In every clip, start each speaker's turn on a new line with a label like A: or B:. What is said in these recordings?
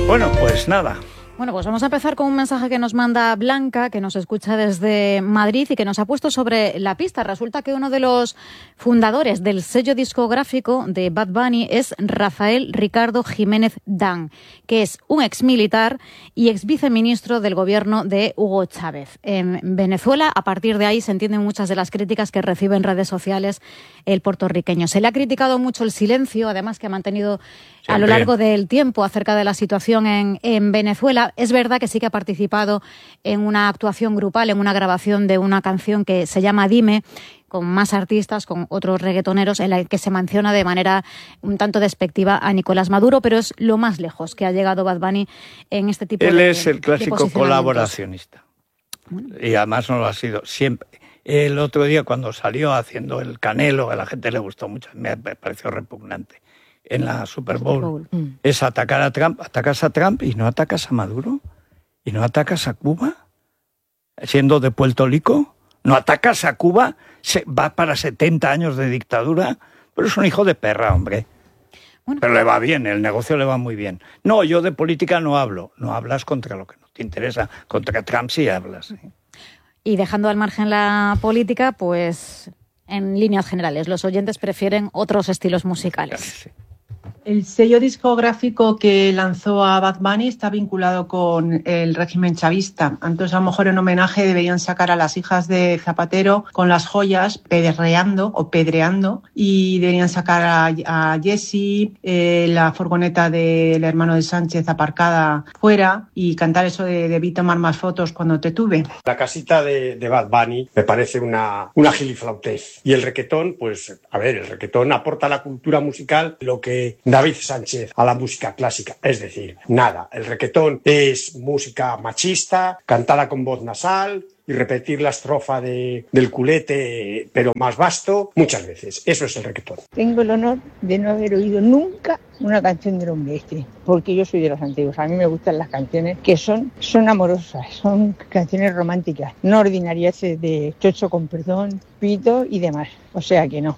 A: Bueno, pues nada.
B: Bueno, pues vamos a empezar con un mensaje que nos manda Blanca, que nos escucha desde Madrid y que nos ha puesto sobre la pista. Resulta que uno de los fundadores del sello discográfico de Bad Bunny es Rafael Ricardo Jiménez Dan, que es un exmilitar y exviceministro del gobierno de Hugo Chávez. En Venezuela, a partir de ahí se entienden muchas de las críticas que recibe en redes sociales el puertorriqueño. Se le ha criticado mucho el silencio, además que ha mantenido a lo largo del tiempo acerca de la situación en Venezuela. Es verdad que sí que ha participado en una actuación grupal, en una grabación de una canción que se llama Dime, con más artistas, con otros reggaetoneros, en la que se menciona de manera un tanto despectiva a Nicolás Maduro, pero es lo más lejos que ha llegado Bad Bunny en este tipo de
A: posicionamientos. Él es el clásico colaboracionista. Bueno. Y además no lo ha sido siempre. El otro día cuando salió haciendo el Canelo, a la gente le gustó mucho, me pareció repugnante. En la Super Bowl. Es atacar a Trump, atacas a Trump y no atacas a Maduro, y no atacas a Cuba, siendo de Puerto Rico, no atacas a Cuba, va para 70 años de dictadura, pero es un hijo de perra, hombre. Bueno, pero le va bien, el negocio le va muy bien. No, yo de política no hablo, no hablas contra lo que no te interesa, contra Trump sí hablas.
B: Y dejando al margen la política, pues en líneas generales, los oyentes prefieren otros estilos musicales.
A: Sí.
C: El sello discográfico que lanzó a Bad Bunny está vinculado con el régimen chavista. Entonces, a lo mejor en homenaje deberían sacar a las hijas de Zapatero con las joyas pedreando, y deberían sacar a Jessie, la furgoneta del hermano de Sánchez aparcada fuera y cantar eso de debí tomar más fotos cuando te tuve.
D: La casita de Bad Bunny me parece una giliflautez. Y el requetón, pues, a ver, el requetón aporta a la cultura musical lo que David Sánchez a la música clásica, es decir, nada. El requetón es música machista, cantada con voz nasal y repetir la estrofa del culete, pero más vasto, muchas veces. Eso es el requetón.
E: Tengo el honor de no haber oído nunca una canción del hombre este, porque yo soy de los antiguos. A mí me gustan las canciones que son amorosas, son canciones románticas, no ordinarias de chocho con perdón, pito y demás. O sea que no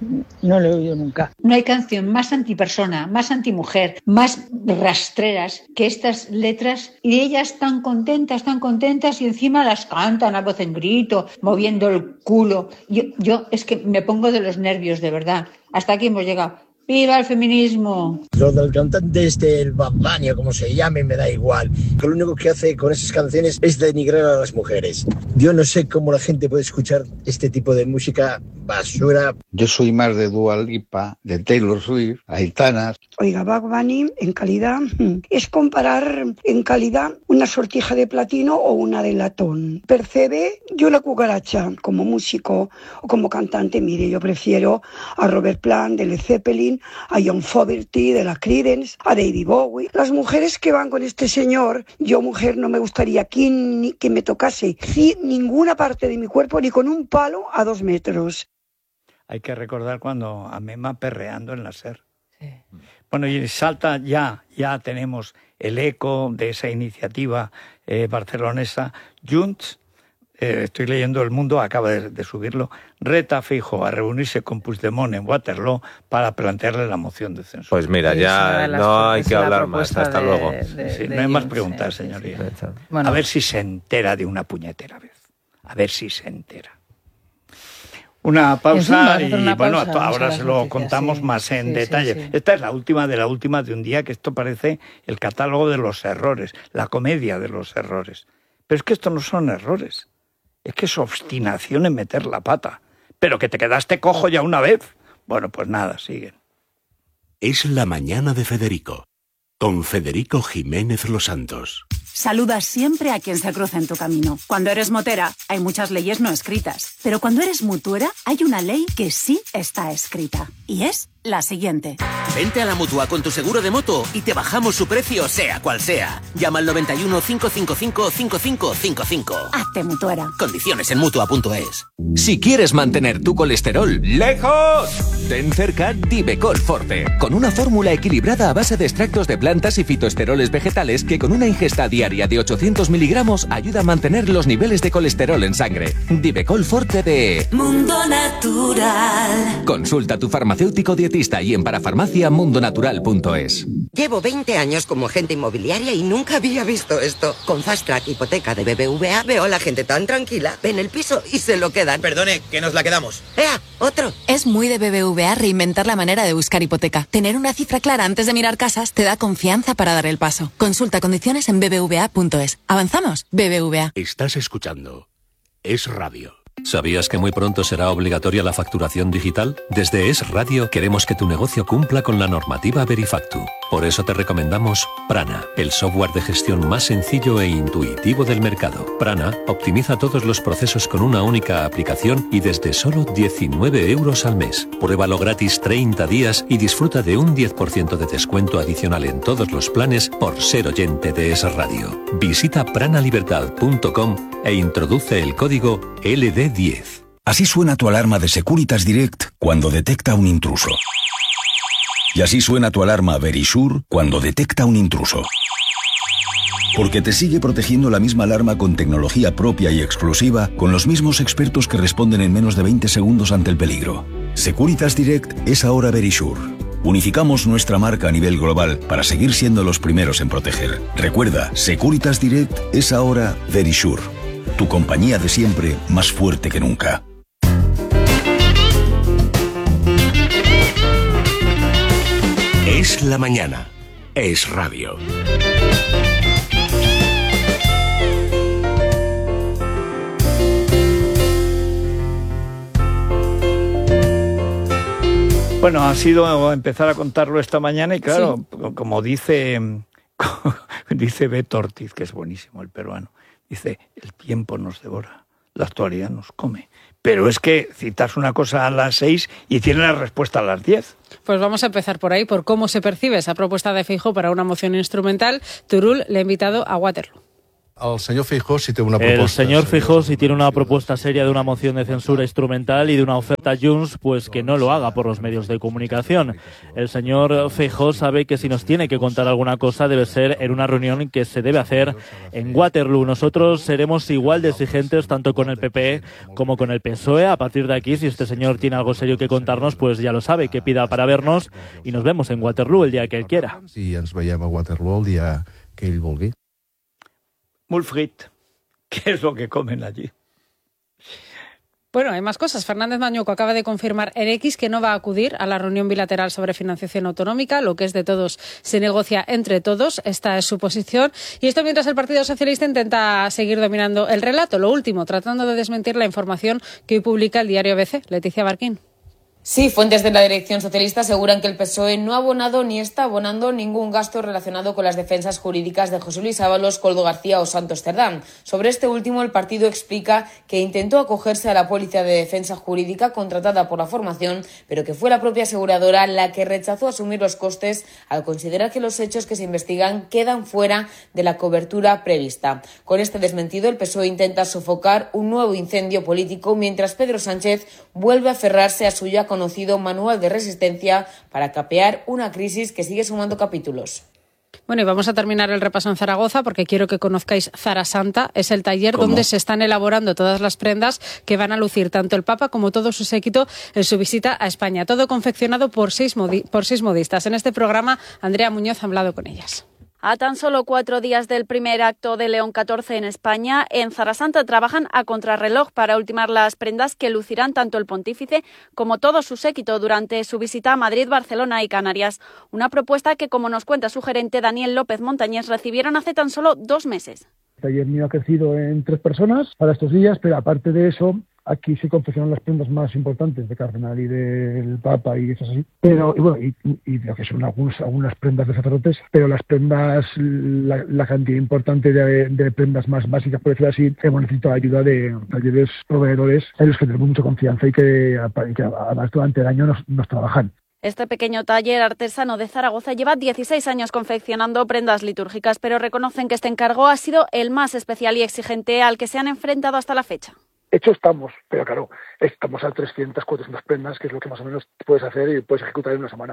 E: lo he oído nunca.
F: No hay canción más antipersona, más antimujer, más rastreras que estas letras, y ellas tan contentas y encima las cantan a voz en grito, moviendo el culo. Yo es que me pongo de los nervios, de verdad. Hasta aquí hemos llegado. ¡Viva el feminismo!
G: Lo del cantante el Bad Bunny, o como se llame, me da igual. Lo único que hace con esas canciones es denigrar a las mujeres. Yo no sé cómo la gente puede escuchar este tipo de música basura.
H: Yo soy más de Dua Lipa, de Taylor Swift, Aitana.
I: Oiga, Bad Bunny en calidad es comparar en calidad una sortija de platino o una de latón. Percebe yo la cucaracha como músico o como cantante. Mire, yo prefiero a Robert Plant de Led Zeppelin, a John Fogerty de la Creedence, a David Bowie. Las mujeres que van con este señor, yo mujer no me gustaría que me tocase ninguna parte de mi cuerpo ni con un palo a 2 metros.
A: Hay que recordar cuando a Mema perreando en la SER. Sí. Bueno, y salta ya tenemos el eco de esa iniciativa barcelonesa. Junts, estoy leyendo El Mundo, acaba de subirlo, reta a Feijóo a reunirse con Puigdemont en Waterloo para plantearle la moción de censura.
J: Pues mira, ya no hay que hablar más. Hasta luego.
A: No hay más preguntas, señoría. Sí. Bueno. A ver si se entera de una puñetera vez. A ver si se entera. Una pausa ahora se lo contamos más en detalle. Sí. Esta es la última de un día, que esto parece el catálogo de los errores, la comedia de los errores. Pero es que esto no son errores, es que es obstinación en meter la pata. Pero que te quedaste cojo ya una vez. Bueno, pues nada, siguen.
K: Es la mañana de Federico, con Federico Jiménez Los Santos.
L: Saluda siempre a quien se cruza en tu camino. Cuando eres motera, hay muchas leyes no escritas. Pero cuando eres mutuera, hay una ley que sí está escrita. Y es la siguiente.
M: Vente a la Mutua con tu seguro de moto y te bajamos su precio, sea cual sea. Llama al 91 555 5555.
L: Hazte mutuera.
M: Condiciones en Mutua.es.
N: Si quieres mantener tu colesterol lejos, ten cerca Divecol Forte, con una fórmula equilibrada a base de extractos de plantas y fitoesteroles vegetales que con una ingesta diaria de 800 miligramos ayuda a mantener los niveles de colesterol en sangre. Divecol Forte de
O: Mundo Natural.
N: Consulta a tu farmacéutico dietista y en parafarmacia mundonatural.es.
O: Llevo 20 años como agente inmobiliaria y nunca había visto esto. Con Fast Track Hipoteca de BBVA veo a la gente tan tranquila, ven el piso y se lo quedan.
P: Perdone, que nos la quedamos.
O: ¡Ea! ¡Otro!
Q: Es muy de BBVA reinventar la manera de buscar hipoteca. Tener una cifra clara antes de mirar casas te da confianza para dar el paso. Consulta condiciones en bbva.es. ¿Avanzamos? BBVA.
K: Estás escuchando Es Radio.
R: ¿Sabías que muy pronto será obligatoria la facturación digital? Desde Es Radio queremos que tu negocio cumpla con la normativa Verifactu. Por eso te recomendamos Prana, el software de gestión más sencillo e intuitivo del mercado. Prana optimiza todos los procesos con una única aplicación y desde solo 19 euros al mes. Pruébalo gratis 30 días y disfruta de un 10% de descuento adicional en todos los planes por ser oyente de Es Radio. Visita pranalibertad.com e introduce el código LD10.
S: Así suena tu alarma de Securitas Direct cuando detecta un intruso. Y así suena tu alarma Verisure cuando detecta un intruso. Porque te sigue protegiendo la misma alarma con tecnología propia y exclusiva, con los mismos expertos que responden en menos de 20 segundos ante el peligro. Securitas Direct es ahora Verisure. Unificamos nuestra marca a nivel global para seguir siendo los primeros en proteger. Recuerda, Securitas Direct es ahora Verisure. Tu compañía de siempre, más fuerte que nunca.
K: Es la mañana. Es Radio.
A: Bueno, ha sido empezar a contarlo esta mañana y claro, sí, como dice Beto Ortiz, que es buenísimo el peruano, dice, el tiempo nos devora, la actualidad nos come. Pero es que citas una cosa a las 6 y tienes la respuesta a las 10.
T: Pues vamos a empezar por ahí, por cómo se percibe esa propuesta de Feijóo para una moción instrumental. Turull le ha invitado a Waterloo.
U: El señor Feijóo sí tiene una propuesta.
V: El señor Feijóo sí tiene una propuesta seria de una moción de censura instrumental y de una oferta a Junts, pues que no lo haga por los medios de comunicación. El señor Feijóo sabe que si nos tiene que contar alguna cosa debe ser en una reunión que se debe hacer en Waterloo. Nosotros seremos igual de exigentes tanto con el PP como con el PSOE. A partir de aquí, si este señor tiene algo serio que contarnos, pues ya lo sabe, que pida para vernos y nos vemos en Waterloo el día que él quiera.
U: Sí, ens veiem a Waterloo el día que ell vulgui.
A: Mulfrit, ¿qué es lo que comen allí?
T: Bueno, hay más cosas. Fernández Mañuco acaba de confirmar en X que no va a acudir a la reunión bilateral sobre financiación autonómica. Lo que es de todos se negocia entre todos. Esta es su posición. Y esto mientras el Partido Socialista intenta seguir dominando el relato. Lo último, tratando de desmentir la información que hoy publica el diario ABC. Leticia Barquín.
W: Sí, fuentes de la dirección socialista aseguran que el PSOE no ha abonado ni está abonando ningún gasto relacionado con las defensas jurídicas de José Luis Ábalos, Koldo García o Santos Cerdán. Sobre este último, el partido explica que intentó acogerse a la póliza de defensa jurídica contratada por la formación, pero que fue la propia aseguradora la que rechazó asumir los costes al considerar que los hechos que se investigan quedan fuera de la cobertura prevista. Con este desmentido, el PSOE intenta sofocar un nuevo incendio político mientras Pedro Sánchez vuelve a aferrarse a su ya conocido manual de resistencia para capear una crisis que sigue sumando capítulos.
T: Bueno, y vamos a terminar el repaso en Zaragoza porque quiero que conozcáis Zara Santa. Es el taller donde se están elaborando todas las prendas que van a lucir tanto el Papa como todo su séquito en su visita a España. Todo confeccionado por seis modistas. En este programa, Andrea Muñoz ha hablado con ellas.
X: A tan solo 4 días del primer acto de León XIV en España, en Zara Santa trabajan a contrarreloj para ultimar las prendas que lucirán tanto el pontífice como todo su séquito durante su visita a Madrid, Barcelona y Canarias. Una propuesta que, como nos cuenta su gerente Daniel López Montañés, recibieron hace tan solo 2 meses.
Y: El taller mío ha crecido en 3 personas para estos días, pero aparte de eso, aquí se confeccionan las prendas más importantes de Cardenal y del Papa y cosas así. Pero, y bueno, y lo que son algunas prendas de sacerdotes, pero las prendas, la cantidad importante de prendas más básicas, por decirlo así, hemos necesitado ayuda de talleres proveedores en los que tenemos mucha confianza y que además durante el año nos trabajan.
X: Este pequeño taller artesano de Zaragoza lleva 16 años confeccionando prendas litúrgicas, pero reconocen que este encargo ha sido el más especial y exigente al que se han enfrentado hasta la fecha.
Y: Hecho estamos, pero claro, estamos a 300, 400 prendas, que es lo que más o menos puedes hacer y puedes ejecutar en una semana.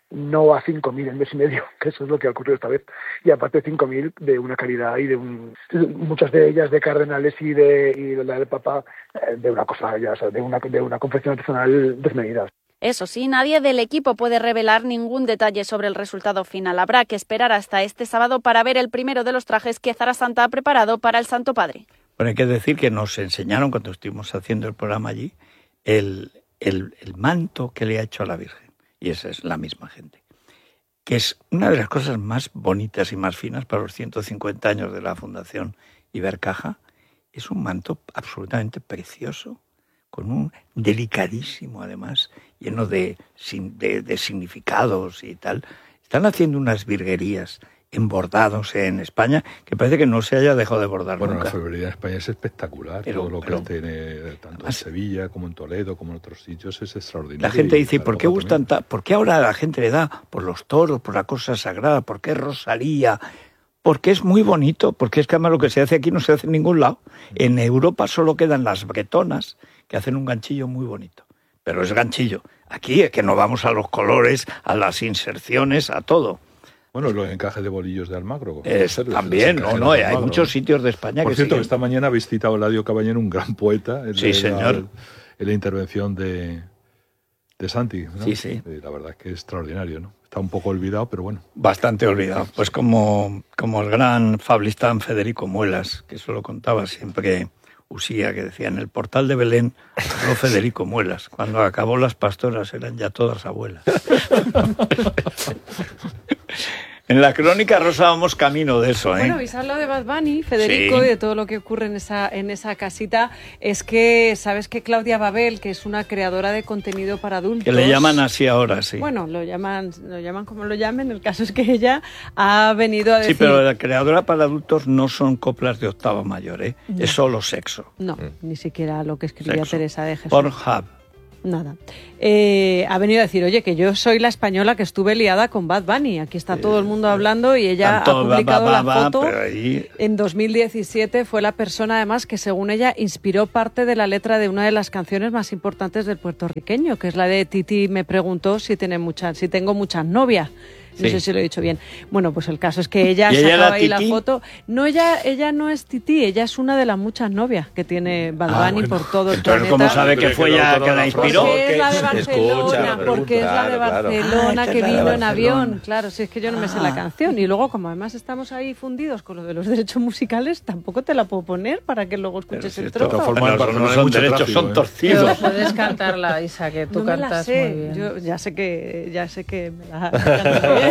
Y: No a 5.000 en mes y medio, que eso es lo que ha ocurrido esta vez. Y aparte 5.000 de una calidad y muchas de ellas de cardenales y la del Papa, de una cosa ya, o sea, de una confección artesanal desmedida.
X: Eso sí, nadie del equipo puede revelar ningún detalle sobre el resultado final. Habrá que esperar hasta este sábado para ver el primero de los trajes que Zara Santa ha preparado para el Santo Padre.
A: Bueno, hay que decir que nos enseñaron cuando estuvimos haciendo el programa allí el manto que le ha hecho a la Virgen. Y esa es la misma gente. Que es una de las cosas más bonitas y más finas para los 150 años de la Fundación Ibercaja. Es un manto absolutamente precioso, con un delicadísimo, además, lleno de significados y tal. Están haciendo unas virguerías en bordados en España que parece que no se haya dejado de bordar nunca.
B: La orfebrería en España es espectacular. Todo lo que tiene, tanto en Sevilla como en Toledo como en otros sitios, es extraordinario.
A: La gente dice, ¿por qué gustan ¿por qué ahora la gente le da por los toros, por la cosa sagrada? ¿Por qué Rosalía? Porque es muy bonito, porque es que además lo que se hace aquí no se hace en ningún lado. En Europa solo quedan las bretonas, que hacen un ganchillo muy bonito. Pero es ganchillo. Aquí es que no vamos a los colores, a las inserciones, a todo.
B: Bueno, los encajes de bolillos de Almagro.
A: También, hay muchos sitios de España
B: Por
A: que
B: cierto,
A: siguen.
B: esta mañana habéis citado a Eladio Caballero, un gran poeta.
A: Sí, señor.
B: En la intervención de Santi, ¿no?
A: Sí.
B: La verdad es que es extraordinario, ¿no? Está un poco olvidado, pero bueno.
A: Bastante olvidado. Pues como el gran fabulista Federico Muelas, que eso lo contaba siempre Usía, que decía, en el portal de Belén habló Federico Muelas. Cuando acabó las pastoras eran ya todas abuelas. En la crónica rosa vamos camino de eso, ¿eh?
C: Bueno, habéis hablado de Bad Bunny, Federico, y de todo lo que ocurre en esa casita. Es que, ¿sabes que Claudia Babel, que es una creadora de contenido para adultos?
A: Que le llaman así ahora, sí.
C: Bueno, lo llaman como lo llamen. El caso es que ella ha venido a decir...
A: Sí, pero la creadora para adultos no son coplas de octavo mayor, ¿eh? No. Es solo sexo.
C: No, ni siquiera lo que escribía Teresa de Jesús.
A: Pornhub.
C: Nada. Ha venido a decir, oye, que yo soy la española que estuve liada con Bad Bunny. Aquí está todo el mundo hablando y ella ha publicado la foto. En 2017 fue la persona, además, que según ella inspiró parte de la letra de una de las canciones más importantes del puertorriqueño, que es la de Titi me preguntó si tengo muchas novias. No sé si lo he dicho bien. Bueno, pues el caso es que ella sacó ahí la foto. No, ella no es Titi, ella es una de las muchas novias que tiene Bad Bunny por todo el planeta.
A: ¿Cómo sabe que fue ella que la inspiró?
C: Porque es la de Barcelona, que vino en avión. Claro, si es que yo no me sé la canción. Y luego, como además estamos ahí fundidos con lo de los derechos musicales, tampoco te la puedo poner para que luego escuches el trozo.
A: No son derechos, son torcidos.
T: Pero puedes cantarla, Isa, que tú cantas muy bien.
C: Yo ya sé que me la canto bien.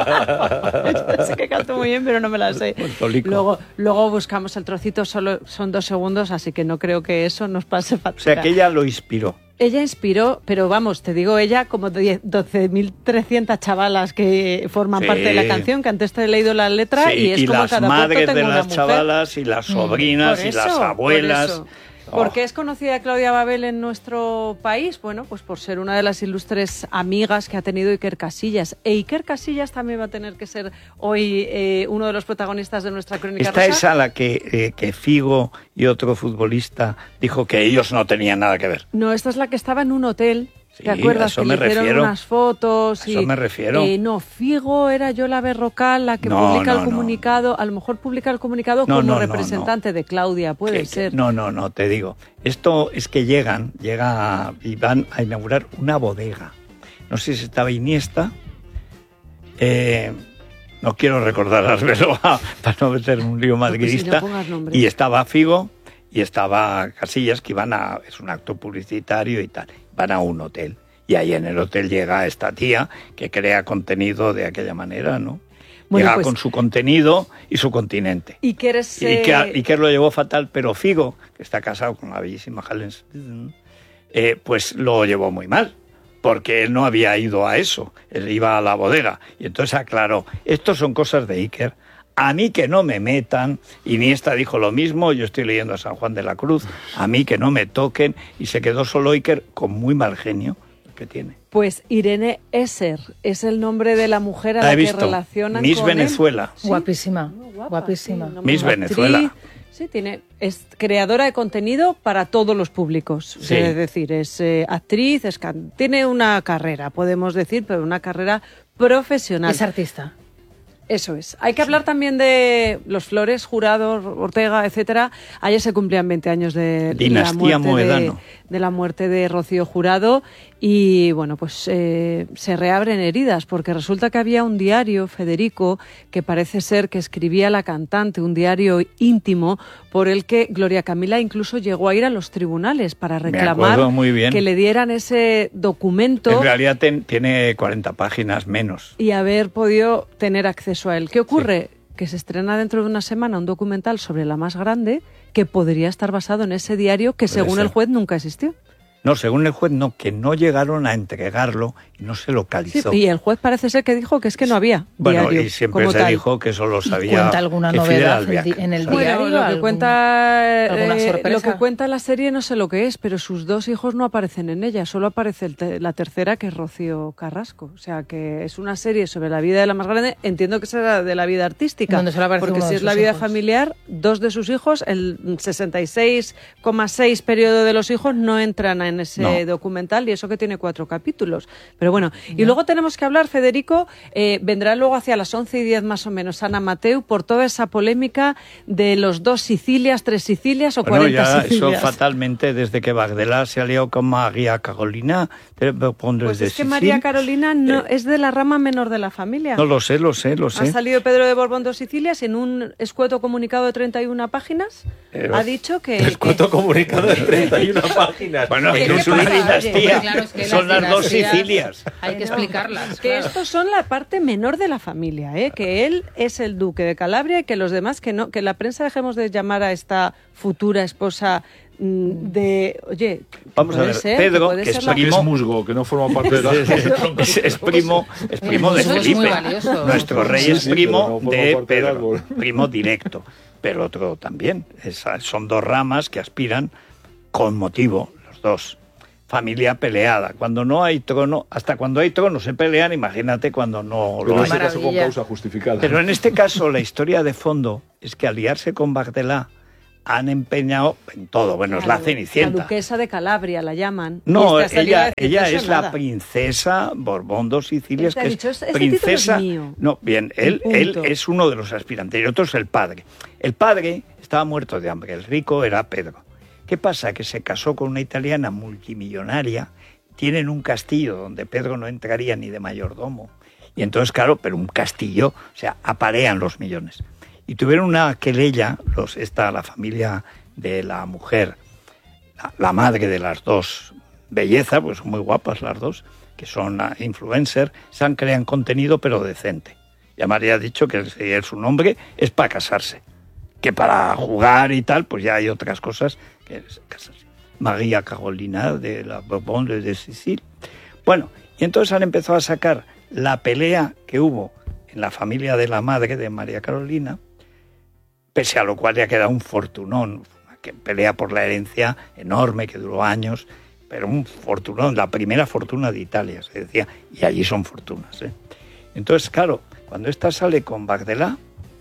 C: Sé que canto muy bien, pero no me la sé. Luego buscamos el trocito, solo son 2 segundos, así que no creo que eso nos pase factura.
A: O sea, que ella lo inspiró.
C: Ella inspiró, pero vamos, te digo, ella como 12.300 chavalas que forman parte de la canción, que antes te he leído la letra y es como cada puerto tengo una mujer. Y las madres de las chavalas
A: y las sobrinas y las abuelas.
C: ¿Por qué es conocida Claudia Babel en nuestro país? Bueno, pues por ser una de las ilustres amigas que ha tenido Iker Casillas. E Iker Casillas también va a tener que ser hoy uno de los protagonistas de nuestra crónica rosa.
A: Esta es a la que Figo y otro futbolista dijo que ellos no tenían nada que ver.
C: No, esta es la que estaba en un hotel. ¿Te acuerdas que le hicieron unas fotos?
A: A eso me refiero.
C: No, Figo era Yola Berrocal la que publica el comunicado. A lo mejor publica el comunicado como representante de Claudia, puede ser.
A: No, te digo. Esto es que llega y van a inaugurar una bodega. No sé si estaba Iniesta. No quiero recordar a Arbeloa para no meter un lío madridista. Y estaba Figo y estaba Casillas, que es un acto publicitario y tal. Van a un hotel y ahí en el hotel llega esta tía que crea contenido de aquella manera, ¿no? Llega con su contenido y su continente. Iker lo llevó fatal, pero Figo, que está casado con la bellísima Helen, pues lo llevó muy mal, porque él no había ido a eso, él iba a la bodega. Y entonces aclaró, estos son cosas de Iker, a mí que no me metan. Iniesta dijo lo mismo, yo estoy leyendo a San Juan de la Cruz, a mí que no me toquen, y se quedó solo Iker con muy mal genio que tiene.
C: Pues Irene Esser es el nombre de la mujer a la que relacionan
A: Miss
C: con
A: Venezuela.
C: ¿Sí?
T: Guapísima, guapísima.
A: Miss Venezuela.
C: Sí, es creadora de contenido para todos los públicos. Sí. Es decir, es actriz, tiene una carrera, podemos decir, pero una carrera profesional.
T: Es artista.
C: Eso es. Hay que hablar también de los Flores, Jurado, Ortega, etcétera. Ayer se cumplían 20 años de
A: Dinastía
C: la muerte de la muerte de Rocío Jurado y, bueno, pues se reabren heridas porque resulta que había un diario, Federico, que parece ser que escribía la cantante, un diario íntimo por el que Gloria Camila incluso llegó a ir a los tribunales para reclamar que le dieran ese documento.
A: En realidad tiene 40 páginas menos.
C: Y haber podido tener acceso a él. ¿Qué ocurre? Sí. Que se estrena dentro de una semana un documental sobre la más grande que podría estar basado en ese diario que según el juez nunca existió.
A: No, según el juez no, que no llegaron a entregarlo y no se localizó.
C: Sí, y el juez parece ser que dijo que es que no había
A: bueno,
C: diario
A: y siempre se dijo que eso lo sabía.
D: ¿Cuenta alguna novedad en el diario?
C: Bueno, lo que cuenta la serie no sé lo que es, pero sus dos hijos no aparecen en ella, solo aparece la tercera, que es Rocío Carrasco. O sea, que es una serie sobre la vida de la más grande, entiendo que será de la vida artística.
D: Donde solo aparece
C: porque
D: uno
C: si
D: de
C: es la
D: sus
C: vida
D: hijos.
C: familiar, dos de sus hijos, el 66,6 periodo de los hijos no entran en ese documental, y eso que tiene 4 capítulos. Pero bueno, y luego tenemos que hablar, Federico, vendrá luego hacia las 11:10 más o menos Ana Mateu por toda esa polémica de los 2 Sicilias, 3 Sicilias o 40 Sicilias.
A: Eso fatalmente, desde que Bardella se alió con María Carolina,
C: pues es que María Carolina no es de la rama menor de la familia.
A: No, lo sé.
C: Ha salido Pedro de Borbón 2 Sicilias en un escueto comunicado de 31 páginas. Ha dicho que...
J: Escueto comunicado de 31 páginas.
A: Bueno, que es una dinastía. Claro, es que son las 2 Sicilias.
D: Hay que explicarlas.
C: Que estos son la parte menor de la familia, que él es el duque de Calabria y que los demás que no, que la prensa dejemos de llamar a esta futura esposa de, oye,
A: vamos a ver, Pedro, que es primo,
B: musgo, que no forma parte de la
A: es primo de Felipe. Nuestro rey es primo de Pedro, primo directo, pero otro también. Son 2 ramas que aspiran con motivo, los 2. Familia peleada. Cuando no hay trono, hasta cuando hay trono se pelean, imagínate cuando no lo hay.
B: En este caso con causa justificada.
A: Pero en este caso la historia de fondo es que aliarse con Bardella han empeñado en todo. Bueno, es la Cenicienta.
C: La duquesa de Calabria la llaman.
A: No, ella es la princesa Borbón 2 Sicilias, que es princesa.
C: Es mío.
A: No, bien, él es uno de los aspirantes y otro es el padre. El padre estaba muerto de hambre, el rico era Pedro. ¿Qué pasa? Que se casó con una italiana multimillonaria, tienen un castillo donde Pedro no entraría ni de mayordomo. Y entonces, claro, pero un castillo, o sea, aparean los millones. Y tuvieron una querella, la familia de la mujer, la madre de las 2, belleza, pues son muy guapas las 2, que son influencers, crean contenido pero decente. Ya María ha dicho que su nombre es para casarse, que para jugar y tal, pues ya hay otras cosas que es casarse. María Carolina de la Borbón de Sicilia. Bueno, y entonces han empezado a sacar la pelea que hubo en la familia de la madre de María Carolina, pese a lo cual ya queda un fortunón, que pelea por la herencia enorme que duró años, pero un fortunón, la primera fortuna de Italia, se decía, y allí son fortunas. Entonces, claro, cuando esta sale con Bardella,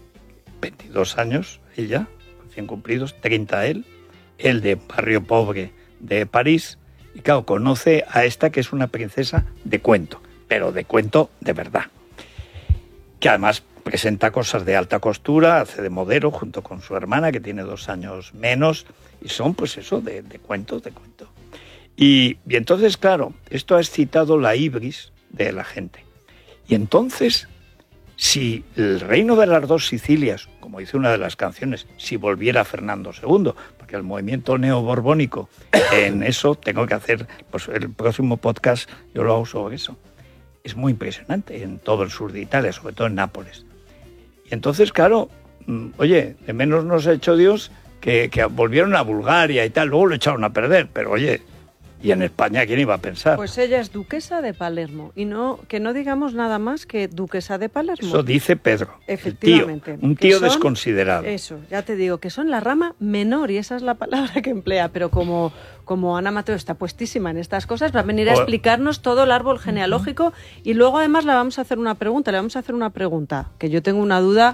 A: 22 años ella, recién cumplidos, 30 él de barrio pobre de París, y claro, conoce a esta que es una princesa de cuento, pero de cuento de verdad, que además presenta cosas de alta costura, hace de modelo junto con su hermana, que tiene 2 años menos, y son pues eso, de cuento. Y entonces, claro, esto ha excitado la ibris de la gente. Y entonces, si el reino de las 2 Sicilias, como dice una de las canciones, si volviera Fernando II, porque el movimiento neoborbónico, en eso tengo que hacer, pues el próximo podcast yo lo hago sobre eso. Es muy impresionante en todo el sur de Italia, sobre todo en Nápoles. Y entonces, claro, oye, de menos nos ha hecho Dios que volvieron a Bulgaria y tal, luego lo echaron a perder, pero oye, ¿y en España quién iba a pensar?
C: Pues ella es duquesa de Palermo, y que no digamos nada más que duquesa de Palermo.
A: Eso dice Pedro,
C: efectivamente,
A: el tío, un tío desconsiderado.
C: Eso, ya te digo, que son la rama menor, y esa es la palabra que emplea, pero como Ana Mateu está puestísima en estas cosas, va a venir a explicarnos todo el árbol genealógico, y luego además le vamos a hacer una pregunta, que yo tengo una duda.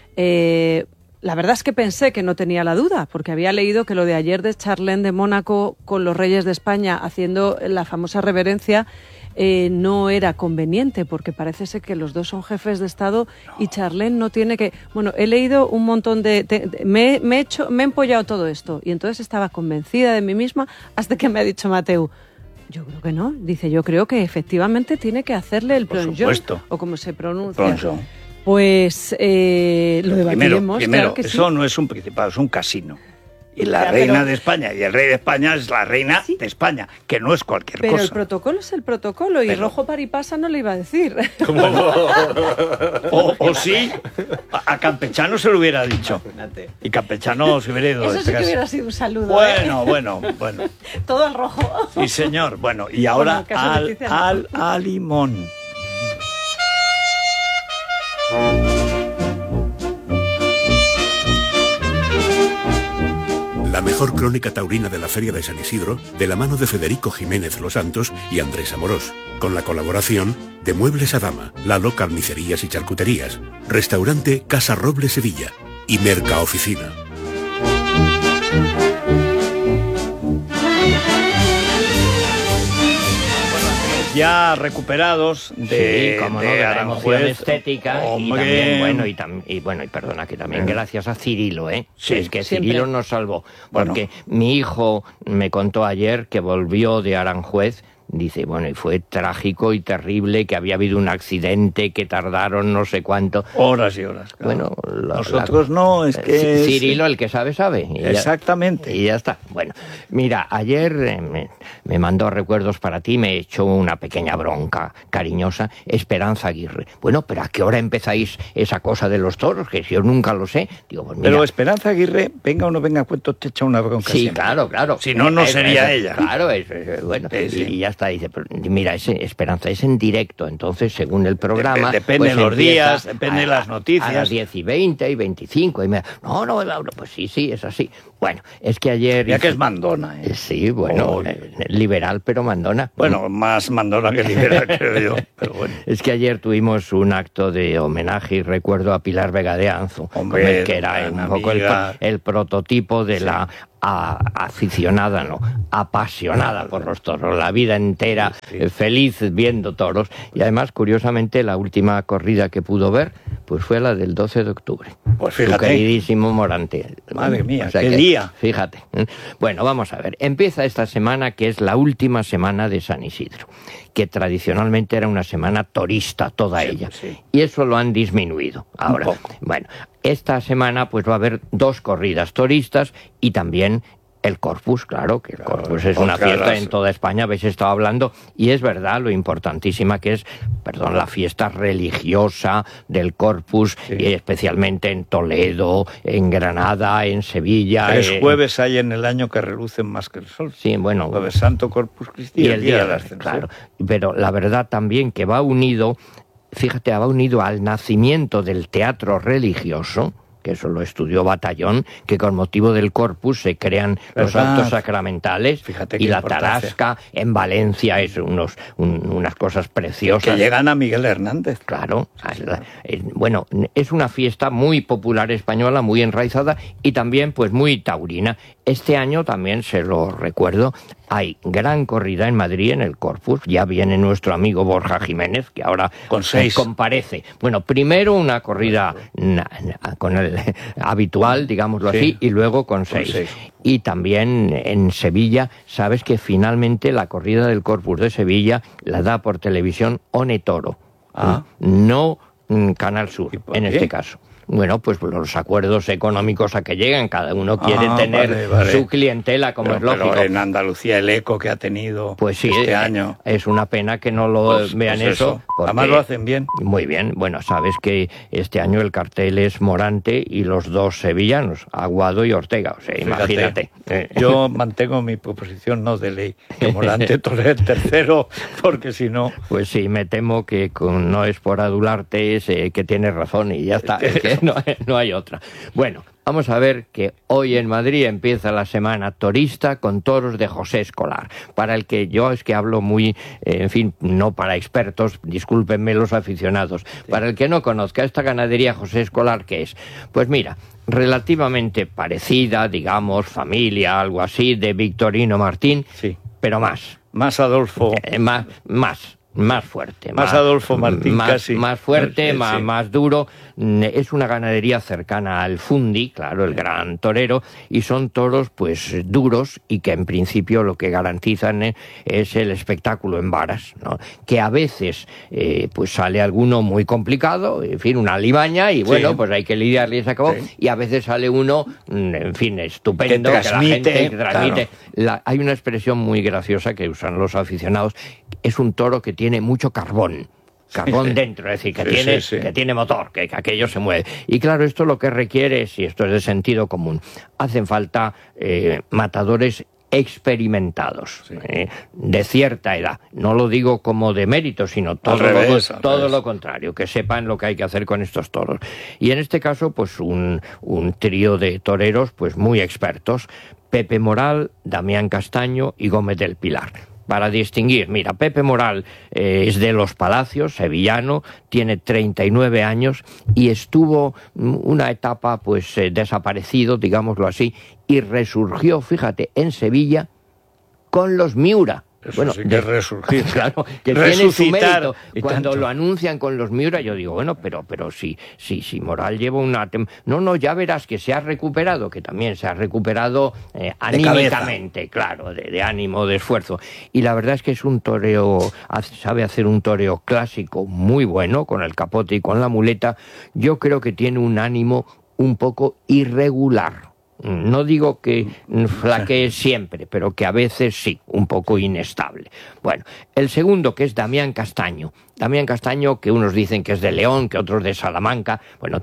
C: La verdad es que pensé que no tenía la duda, porque había leído que lo de ayer de Charlene de Mónaco con los reyes de España haciendo la famosa reverencia no era conveniente, porque parece ser que los dos son jefes de Estado y Charlene no tiene que... Bueno, he leído un montón me he empollado todo esto y entonces estaba convencida de mí misma hasta que me ha dicho Mateu, yo creo que no. Dice, yo creo que efectivamente tiene que hacerle el plongeon, o como se pronuncia.
A: Plongeon.
C: Pues lo debatiremos.
A: Primero
C: claro que
A: eso
C: sí.
A: no es un principado, es un casino. Y la reina de España y el rey de España es la reina de España, que no es cualquier cosa.
C: Pero el protocolo es el protocolo y rojo paripasa no le iba a decir.
A: O sí, a Campechano se lo hubiera dicho. Y Campechano se hubiera ido.
C: Eso sí que hubiera sido un saludo.
A: Bueno.
C: Todo al rojo.
A: Sí, señor. Bueno, y ahora al limón.
K: La mejor crónica taurina de la Feria de San Isidro, de la mano de Federico Jiménez Los Santos y Andrés Amorós, con la colaboración de Muebles Adama, Lalo Carnicerías y Charcuterías, Restaurante Casa Roble Sevilla y Mercaoficina.
A: Ya recuperados de,
E: sí, como
A: de,
E: no, de la
A: Aranjuez,
E: emoción estética y también perdona, que también gracias a Cirilo,
A: sí,
E: es que
A: siempre.
E: Cirilo nos salvó, porque mi hijo me contó ayer que volvió de Aranjuez. Dice, bueno, y fue trágico y terrible, que había habido un accidente, que tardaron no sé cuánto.
A: Horas y horas.
E: Claro. Bueno,
A: nosotros no, es que...
E: Cirilo, el que sabe, sabe.
A: Exactamente.
E: Y ya está. Bueno, mira, ayer me mandó recuerdos para ti, me echó una pequeña bronca cariñosa, Esperanza Aguirre. Bueno, pero ¿a qué hora empezáis esa cosa de los toros? Que yo nunca lo sé. Digo, pues mira.
A: Pero Esperanza Aguirre, venga o no venga a cuento, te echa una bronca.
E: Sí,
A: siempre.
E: claro.
A: Si no, no sería ella.
E: Claro, bueno, sí. Y ya está. Dice, pero mira, Esperanza es en directo, entonces según el programa...
A: Depende de los días, depende de las noticias.
E: A las 10 y 20 y 25. Y no, pues sí, es así. Bueno, es que ayer...
A: Ya que es mandona.
E: Sí, bueno, liberal pero mandona.
A: Bueno, más mandona que liberal, creo yo. Pero bueno.
E: Es que ayer tuvimos un acto de homenaje y recuerdo a Pilar Vega de Anzo, que era un poco el prototipo de la... aficionada, apasionada por los toros, la vida entera feliz viendo toros, y además curiosamente la última corrida que pudo ver pues fue la del 12 de octubre.
A: Pues fíjate.
E: Su queridísimo Morante.
A: Madre mía,
E: o sea
A: qué día.
E: Fíjate. Bueno, vamos a ver. Empieza esta semana, que es la última semana de San Isidro, que tradicionalmente era una semana torista toda ella. Sí. Y eso lo han disminuido ahora. Bueno, esta semana pues va a haber 2 corridas toristas y también el Corpus, claro, que el Corpus es una fiesta en toda España, habéis estado hablando, y es verdad lo importantísima que es, la fiesta religiosa del Corpus, y especialmente en Toledo, en Granada, en Sevilla.
A: 3 jueves hay en el año que relucen más que el sol.
E: Sí, bueno.
A: Jueves Santo, Corpus Christi
E: y el día de la Ascensión. Claro, pero la verdad también que va unido, fíjate, va unido al nacimiento del teatro religioso, que eso lo estudió Batallón, que con motivo del Corpus se crean los actos sacramentales.
A: Fíjate
E: y la Tarasca en Valencia es unas cosas preciosas.
A: Que llegan a Miguel Hernández.
E: Claro. Bueno, es una fiesta muy popular española, muy enraizada y también pues muy taurina. Este año también, se lo recuerdo, hay gran corrida en Madrid en el Corpus. Ya viene nuestro amigo Borja Jiménez, que ahora comparece. Bueno, primero una corrida con el habitual, digámoslo así, y luego con 6. Y también en Sevilla, sabes que finalmente la corrida del Corpus de Sevilla la da por televisión One Toro. No Canal Sur, en este caso. Bueno, pues los acuerdos económicos a que llegan, cada uno quiere tener su clientela, como es lógico.
A: Pero en Andalucía el eco que ha tenido este año.
E: Es una pena que no lo vean eso.
A: Además lo hacen bien.
E: Muy bien. Bueno, sabes que este año el cartel es Morante y los 2 sevillanos, Aguado y Ortega. O sea, imagínate.
A: Yo mantengo mi proposición no de ley, que Morante tolere el tercero, porque si no...
E: Pues sí, me temo que no es por adularte, que tienes razón y ya está. Es que no hay otra. Bueno, vamos a ver que hoy en Madrid empieza la semana torista con toros de José Escolar, para el que yo es que hablo muy, no para expertos, discúlpenme los aficionados, para el que no conozca esta ganadería José Escolar, ¿qué es? Pues mira, relativamente parecida, digamos, familia, algo así, de Victorino Martín, pero más.
A: Más Adolfo.
E: Más. Más fuerte.
A: Más Adolfo Martín, casi.
E: Más fuerte,
A: Sí.
E: más duro. Es una ganadería cercana al Fundi, claro, el gran torero, y son toros pues duros y que en principio lo que garantizan es el espectáculo en varas, ¿no? Que a veces pues sale alguno muy complicado, en fin, una limaña, y bueno, pues hay que lidiarle y se acabó, y a veces sale uno, en fin, estupendo, que transmite, la gente transmite. Claro. Hay una expresión muy graciosa que usan los aficionados, es un toro que tiene mucho carbón dentro, es decir, que tiene motor, que aquello se mueve. Y claro, esto lo que requiere, si esto es de sentido común, hacen falta matadores experimentados, de cierta edad. No lo digo como de mérito, sino todo lo contrario, que sepan lo que hay que hacer con estos toros. Y en este caso, pues un trío de toreros pues muy expertos, Pepe Moral, Damián Castaño y Gómez del Pilar. Para distinguir, mira, Pepe Moral es de Los Palacios, sevillano, tiene 39 años y estuvo una etapa pues desaparecido, digámoslo así, y resurgió, fíjate, en Sevilla con los Miura.
A: Eso bueno, sí que es resurgir.
E: Claro, que tiene su mérito. Cuando tanto lo anuncian con los Miura, yo digo, bueno, pero si Moral lleva una... No, ya verás que se ha recuperado, que también se ha recuperado anímicamente, claro, de ánimo, de esfuerzo. Y la verdad es que es un toreo, sabe hacer un toreo clásico muy bueno, con el capote y con la muleta. Yo creo que tiene un ánimo un poco irregular. No digo que flaquee siempre, pero que a veces sí, un poco inestable. Bueno, el segundo, que es Damián Castaño. Damián Castaño, que unos dicen que es de León, que otros de Salamanca. Bueno,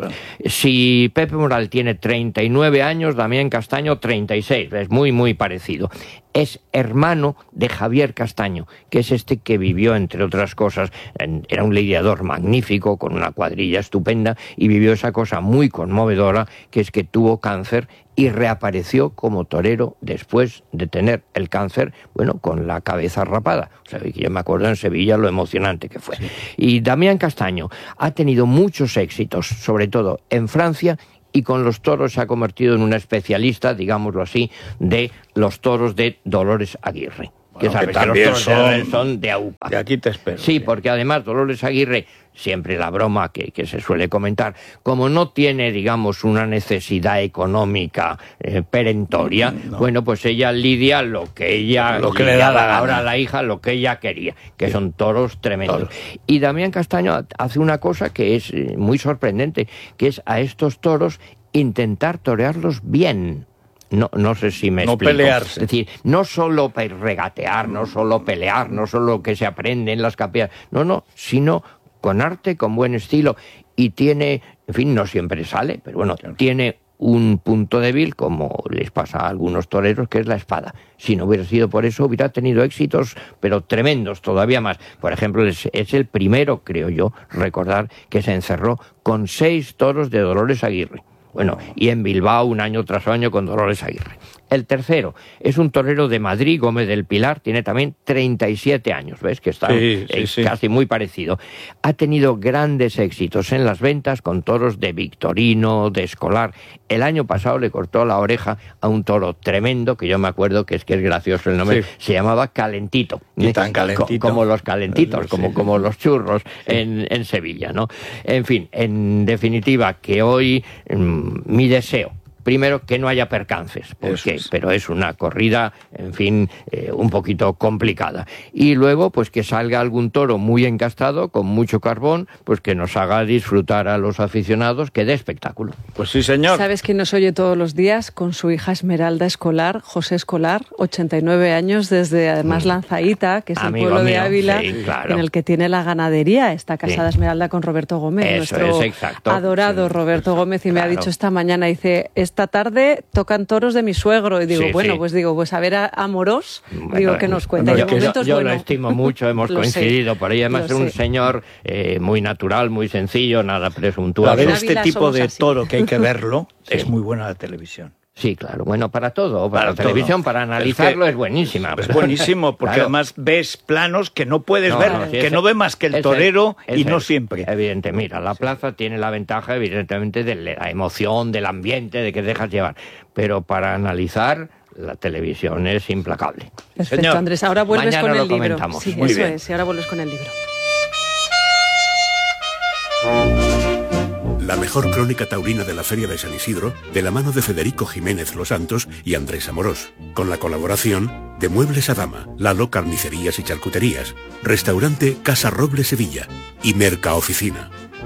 E: si Pepe Moral tiene 39 años, Damián Castaño 36, es muy, muy parecido. Es hermano de Javier Castaño, que es este que vivió, entre otras cosas, era un lidiador magnífico, con una cuadrilla estupenda, y vivió esa cosa muy conmovedora, que es que tuvo cáncer y reapareció como torero después de tener el cáncer, bueno, con la cabeza rapada. O sea, que yo me acuerdo en Sevilla lo emocionante que fue. Y Damián Castaño ha tenido muchos éxitos, sobre todo en Francia, y con los toros se ha convertido en una especialista, digámoslo así, de los toros de Dolores Aguirre. Que sabes que los toros son de AUPA.
A: De aquí te espero.
E: Sí, porque además Dolores Aguirre, siempre la broma que se suele comentar, como no tiene, digamos, una necesidad económica perentoria, bueno, pues ella lidia lo que ella...
A: Lo que le da la gana.
E: Ahora la hija lo que ella quería, que son toros tremendos. Y Damián Castaño hace una cosa que es muy sorprendente, que es a estos toros intentar torearlos bien. No sé si me explico.
A: No pelearse.
E: Es decir, no solo regatear, no solo pelear, no solo que se aprende en las capillas, no, sino con arte, con buen estilo. Y tiene, en fin, no siempre sale, pero bueno, tiene un punto débil, como les pasa a algunos toreros, que es la espada. Si no hubiera sido por eso, hubiera tenido éxitos, pero tremendos, todavía más. Por ejemplo, es el primero, creo yo, recordar, que se encerró con 6 toros de Dolores Aguirre. Bueno, y en Bilbao un año tras año con Dolores Aguirre. El tercero es un torero de Madrid, Gómez del Pilar, tiene también 37 años, ¿ves? Que está casi muy parecido. Ha tenido grandes éxitos en las ventas con toros de Victorino, de Escolar. El año pasado le cortó la oreja a un toro tremendo, que yo me acuerdo que es gracioso el nombre, se llamaba Calentito.
A: Y tan calentito.
E: Como los calentitos, como los churros en Sevilla, ¿no? En fin, en definitiva, que hoy mi deseo, primero, que no haya percances, pero es una corrida, en fin, un poquito complicada. Y luego, pues que salga algún toro muy encastado, con mucho carbón, pues que nos haga disfrutar a los aficionados, que dé espectáculo.
A: Pues sí, señor.
C: ¿Sabes quién nos oye todos los días? Con su hija Esmeralda Escolar, José Escolar, 89 años, desde además Lanzaíta, que es el pueblo de Ávila, en el que tiene la ganadería. Está casada Esmeralda con Roberto Gómez, nuestro adorado Roberto Gómez, y me ha dicho esta mañana, dice, esta tarde tocan toros de mi suegro, y digo, pues a ver a Morós, digo, que nos cuenta.
E: Yo lo estimo mucho, hemos coincidido por ahí, además es un señor muy natural, muy sencillo, nada presuntuoso.
A: A ver, este tipo de toro que hay que verlo, es muy buena la televisión.
E: Sí, claro, bueno, para todo, para la televisión, para analizarlo es buenísima.
A: Es buenísimo, porque además ves planos que no puedes ver, que no ve más que el torero y no siempre.
E: Evidente, mira, la plaza tiene la ventaja, evidentemente, de la emoción, del ambiente, de que dejas llevar. Pero para analizar La televisión es implacable.
C: Perfecto,
E: Señor,
C: Andrés, ahora vuelves
E: mañana
C: con
E: lo
C: el libro.
E: comentamos.
C: Sí,
E: Muy
C: eso
E: bien.
C: es, y ahora vuelves con el libro.
K: La mejor crónica taurina de la Feria de San Isidro, de la mano de Federico Jiménez Los Santos y Andrés Amorós, con la colaboración de Muebles Adama, Lalo Carnicerías y Charcuterías, Restaurante Casa Roble Sevilla y Merca Oficina.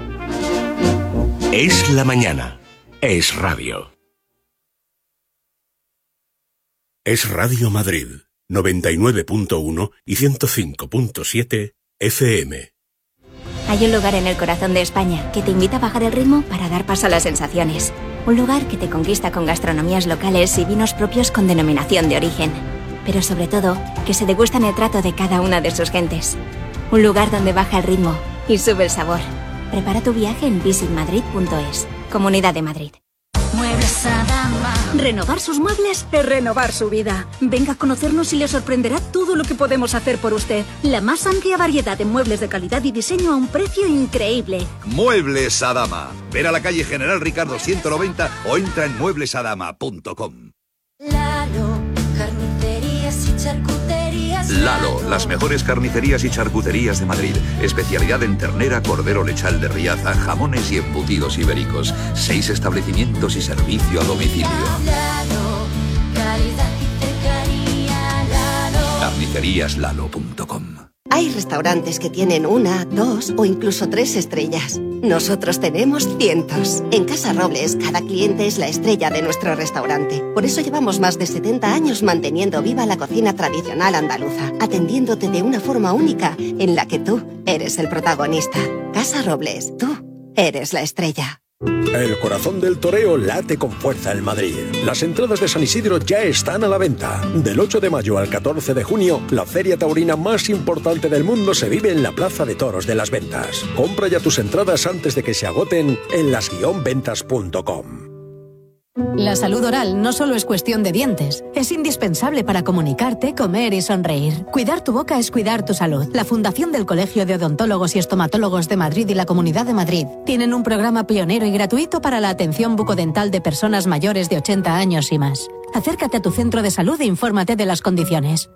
F: Es la mañana. Es radio.
K: Es Radio Madrid, 99.1 y 105.7 FM.
G: Hay un lugar en el corazón de España que te invita a bajar el ritmo para dar paso a las sensaciones. Un lugar que te conquista con gastronomías locales y vinos propios con denominación de origen. Pero sobre todo, que se degustan el trato de cada una de sus gentes. Un lugar donde baja el ritmo y sube el sabor. Prepara tu viaje en visitmadrid.es. Comunidad de Madrid.
H: Muebles Adama. Renovar sus muebles es renovar su vida. Venga a conocernos y le sorprenderá todo lo que podemos hacer por usted. La más amplia variedad de muebles de calidad y diseño a un precio increíble.
I: Muebles Adama. Ven a la calle General Ricardo 190 o entra en mueblesadama.com.
H: Lalo, carnicerías y charcuterías.
I: Lalo, las mejores carnicerías y charcuterías de Madrid. Especialidad en ternera, cordero lechal de Riaza, jamones y embutidos ibéricos. 6 establecimientos y servicio a domicilio.
H: Lalo, calidad y cercanía. Lalo.
I: Carniceríaslalo.com.
O: Hay restaurantes que tienen 1, 2 o incluso 3 estrellas. Nosotros tenemos cientos. En Casa Robles, cada cliente es la estrella de nuestro restaurante. Por eso llevamos más de 70 años manteniendo viva la cocina tradicional andaluza, atendiéndote de una forma única en la que tú eres el protagonista. Casa Robles, tú eres la estrella.
P: El corazón del toreo late con fuerza en Madrid. Las entradas de San Isidro ya están a la venta. Del 8 de mayo al 14 de junio, la feria taurina más importante del mundo se vive en la Plaza de Toros de Las Ventas. Compra ya tus entradas antes de que se agoten en las-ventas.com.
Z: La salud oral no solo es cuestión de dientes, es indispensable para comunicarte, comer y sonreír. Cuidar tu boca es cuidar tu salud. La Fundación del Colegio de Odontólogos y Estomatólogos de Madrid y la Comunidad de Madrid tienen un programa pionero y gratuito para la atención bucodental de personas mayores de 80 años y más. Acércate a tu centro de salud e infórmate de las condiciones.